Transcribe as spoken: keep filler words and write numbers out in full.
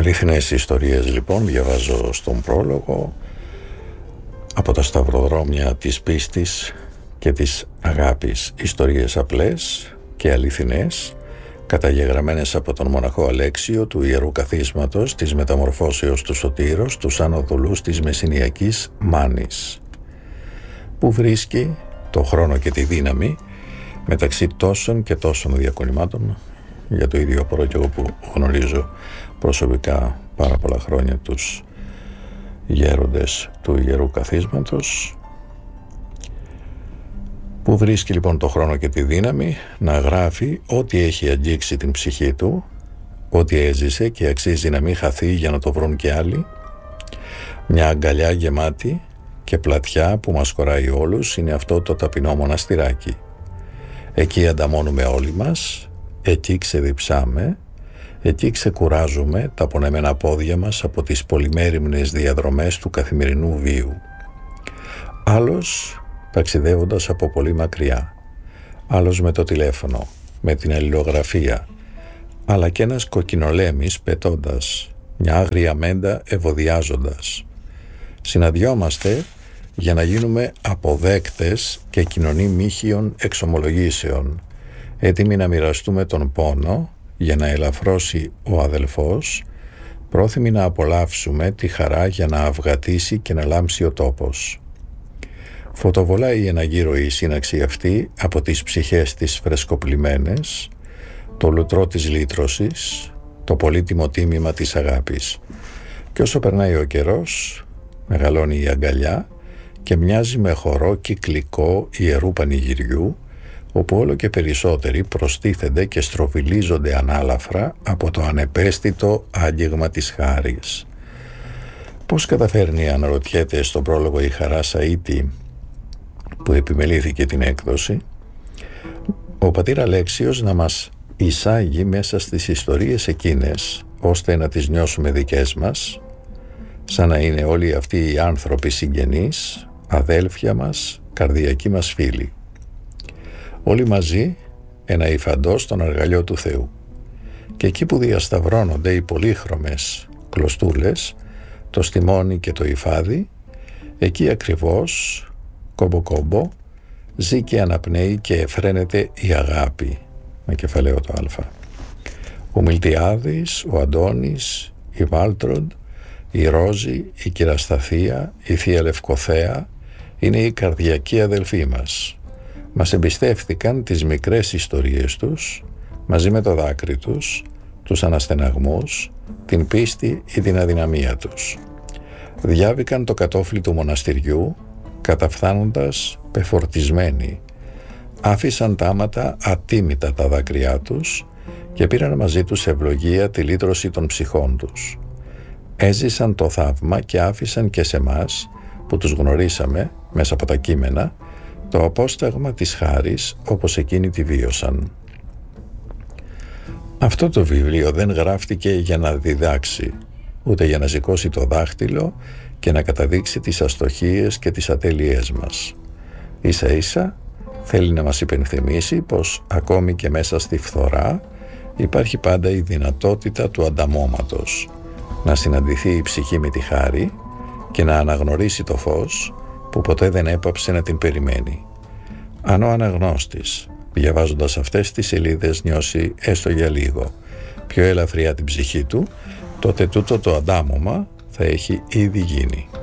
Αλήθινες ιστορίες λοιπόν, διαβάζω στον πρόλογο, από τα σταυροδρόμια της πίστης και της αγάπης. Ιστορίες απλές και αληθινές, καταγεγραμμένες από τον μοναχό Αλέξιο του Ιερού Καθίσματος της Μεταμορφώσεως του Σωτήρος, τους Ανοδουλούς της Μεσσηνιακής Μάνης, που βρίσκει το χρόνο και τη δύναμη μεταξύ τόσων και τόσων διακονημάτων. Για το ίδιο απορώ και εγώ που γνωρίζω προσωπικά πάρα πολλά χρόνια τους γέροντες του Ιερού Καθίσματος, που βρίσκει λοιπόν το χρόνο και τη δύναμη να γράφει ό,τι έχει αγγίξει την ψυχή του, ό,τι έζησε και αξίζει να μην χαθεί για να το βρουν και άλλοι. Μια αγκαλιά γεμάτη και πλατιά που μας χωράει όλους είναι αυτό το ταπεινό μοναστηράκι. Εκεί ανταμώνουμε όλοι μας, εκεί ξεδιψάμε, εκεί ξεκουράζουμε τα πονεμένα πόδια μας από τις πολυμέριμνες διαδρομές του καθημερινού βίου. Άλλος ταξιδεύοντας από πολύ μακριά, άλλος με το τηλέφωνο, με την αλληλογραφία, αλλά και ένας κοκκινολέμης πετώντας, μια άγρια μέντα ευωδιάζοντας. Συναντιόμαστε για να γίνουμε αποδέκτες και κοινωνοί μύχιων εξομολογήσεων, έτοιμοι να μοιραστούμε τον πόνο για να ελαφρώσει ο αδελφός, πρόθυμοι να απολαύσουμε τη χαρά για να αυγατήσει και να λάμψει ο τόπος. Φωτοβολάει εναγύρω η σύναξη αυτή από τις ψυχές τις φρεσκοπλημένες, το λουτρό της λύτρωσης, το πολύτιμο τίμημα της αγάπης. Και όσο περνάει ο καιρός, μεγαλώνει η αγκαλιά και μοιάζει με χορό κυκλικό ιερού πανηγυριού, όπου όλο και περισσότεροι προστίθενται και στροβιλίζονται ανάλαφρα από το ανεπαίσθητο άγγιγμα της χάρης. Πώς καταφέρνει, αναρωτιέται στον πρόλογο η Χαρά Σαΐτη, που επιμελήθηκε την έκδοση, ο πατήρ Αλέξιος να μας εισάγει μέσα στις ιστορίες εκείνες, ώστε να τις νιώσουμε δικές μας, σαν να είναι όλοι αυτοί οι άνθρωποι συγγενείς, αδέλφια μας, καρδιακοί μας φίλοι. Όλοι μαζί ένα υφαντό στον αργαλιό του Θεού. Και εκεί που διασταυρώνονται οι πολύχρωμες κλωστούλες, το στιμόνι και το υφάδι, εκεί ακριβώς, κόμπο κόμπο, ζει και αναπνέει και εφραίνεται η αγάπη, με κεφαλαίο το α. Ο Μιλτιάδης, ο Αντώνης, η Βάλτροντ, η Ρόζη, η Κυρασταθία, η Θεία Λευκοθέα είναι οι καρδιακοί αδελφοί μας. Μας εμπιστεύθηκαν τις μικρές ιστορίες τους, μαζί με το δάκρυ τους, τους αναστεναγμούς, την πίστη ή την αδυναμία τους. Διάβηκαν το κατόφλι του μοναστηριού, καταφθάνοντας πεφορτισμένοι. Άφησαν τάματα ατίμητα τα δάκρυά τους και πήραν μαζί τους ευλογία τη λύτρωση των ψυχών τους. Έζησαν το θαύμα και άφησαν και σε μας, που τους γνωρίσαμε μέσα από τα κείμενα, το απόσταγμα της χάρης όπως εκείνοι τη βίωσαν. Αυτό το βιβλίο δεν γράφτηκε για να διδάξει, ούτε για να σηκώσει το δάχτυλο και να καταδείξει τις αστοχίες και τις ατέλειές μας. Ίσα ίσα θέλει να μας υπενθυμίσει πως ακόμη και μέσα στη φθορά υπάρχει πάντα η δυνατότητα του ανταμώματος, να συναντηθεί η ψυχή με τη χάρη και να αναγνωρίσει το φως που ποτέ δεν έπαψε να την περιμένει. Αν ο αναγνώστης, διαβάζοντας αυτές τις σελίδες, νιώσει έστω για λίγο πιο ελαφριά την ψυχή του, τότε τούτο το αντάμωμα θα έχει ήδη γίνει.